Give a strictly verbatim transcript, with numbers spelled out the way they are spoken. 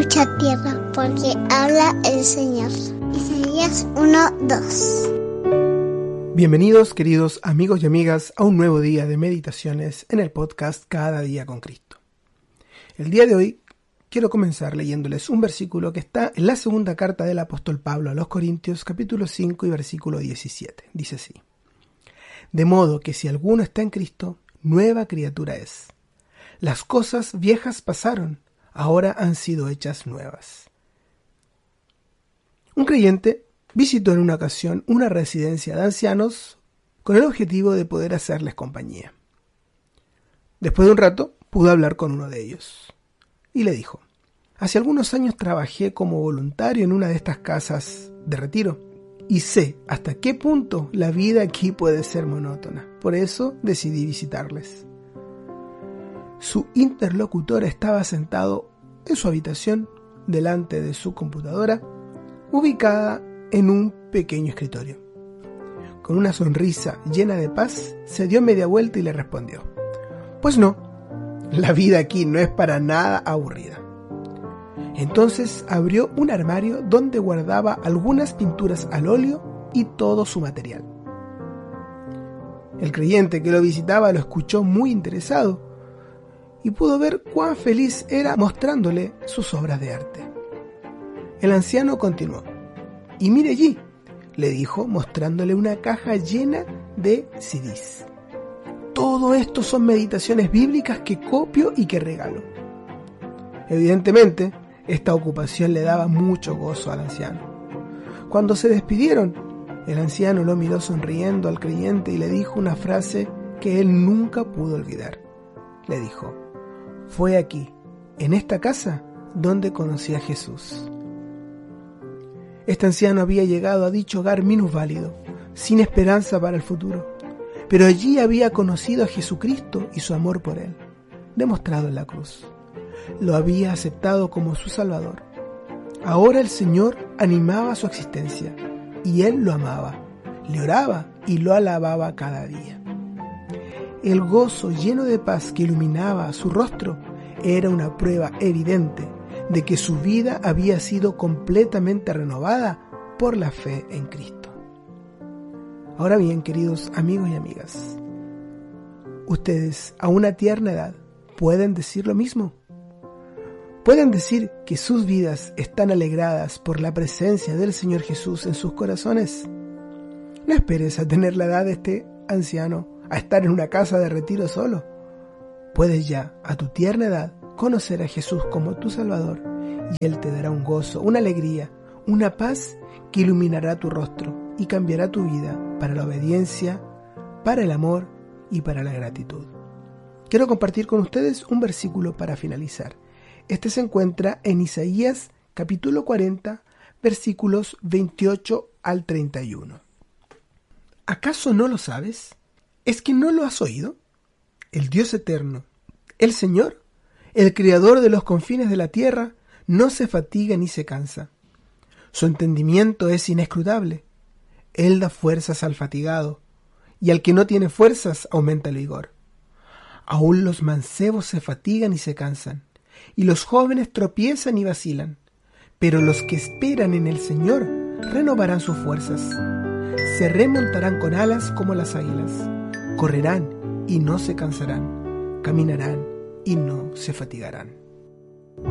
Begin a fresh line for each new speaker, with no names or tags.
mucha tierra, porque habla el Señor. Isaías uno dos.
Bienvenidos, queridos amigos y amigas, a un nuevo día de meditaciones en el podcast Cada Día con Cristo. El día de hoy quiero comenzar leyéndoles un versículo que está en la segunda carta del apóstol Pablo a los Corintios, capítulo cinco y versículo diecisiete. Dice así: De modo que si alguno está en Cristo, nueva criatura es. Las cosas viejas pasaron, ahora han sido hechas nuevas. Un creyente visitó en una ocasión una residencia de ancianos con el objetivo de poder hacerles compañía. Después de un rato, pudo hablar con uno de ellos y le dijo: Hace algunos años trabajé como voluntario en una de estas casas de retiro y sé hasta qué punto la vida aquí puede ser monótona. Por eso decidí visitarles. Su interlocutor estaba sentado en su habitación delante de su computadora, ubicada en un pequeño escritorio. Con una sonrisa llena de paz, se dio media vuelta y le respondió: Pues no, la vida aquí no es para nada aburrida. Entonces abrió un armario donde guardaba algunas pinturas al óleo y todo su material. El creyente que lo visitaba lo escuchó muy interesado y pudo ver cuán feliz era mostrándole sus obras de arte. El anciano continuó: Y mire allí, le dijo, mostrándole una caja llena de C Ds. Todo esto son meditaciones bíblicas que copio y que regalo. Evidentemente, esta ocupación le daba mucho gozo al anciano. Cuando se despidieron, el anciano lo miró sonriendo al creyente y le dijo una frase que él nunca pudo olvidar. Le dijo: Fue aquí, en esta casa, donde conocí a Jesús. Este anciano había llegado a dicho hogar minusválido, sin esperanza para el futuro, pero allí había conocido a Jesucristo y su amor por él, demostrado en la cruz. Lo había aceptado como su Salvador. Ahora el Señor animaba su existencia, y él lo amaba, le oraba y lo alababa cada día. El gozo lleno de paz que iluminaba su rostro era una prueba evidente de que su vida había sido completamente renovada por la fe en Cristo. Ahora bien, queridos amigos y amigas, ustedes a una tierna edad pueden decir lo mismo. Pueden decir que sus vidas están alegradas por la presencia del Señor Jesús en sus corazones. No esperes a tener la edad de este anciano, a estar en una casa de retiro solo. Puedes ya, a tu tierna edad, conocer a Jesús como tu Salvador, y Él te dará un gozo, una alegría, una paz que iluminará tu rostro y cambiará tu vida para la obediencia, para el amor y para la gratitud. Quiero compartir con ustedes un versículo para finalizar. Este se encuentra en Isaías capítulo cuarenta, versículos veintiocho al treinta y uno. ¿Acaso no lo sabes? ¿Es que no lo has oído? El Dios eterno, el Señor, el Creador de los confines de la tierra, no se fatiga ni se cansa. Su entendimiento es inescrutable. Él da fuerzas al fatigado, y al que no tiene fuerzas aumenta el vigor. Aún los mancebos se fatigan y se cansan, y los jóvenes tropiezan y vacilan. Pero los que esperan en el Señor renovarán sus fuerzas. Se remontarán con alas como las águilas. Correrán y no se cansarán. Caminarán y no se fatigarán.